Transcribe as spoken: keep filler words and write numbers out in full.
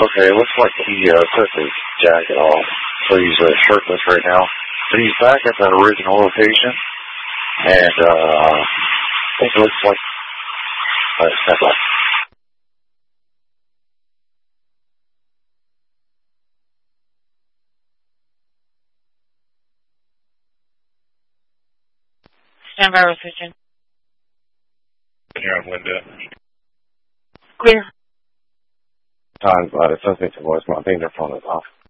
Okay, it looks like he uh, took his jacket off, so he's uh, shirtless right now. But he's back at that original location, and uh, I think it looks like... Uh, step up. Stand by, Reception. Here on Linda. Clear. Times, but it does make the voice. I think their phone is off.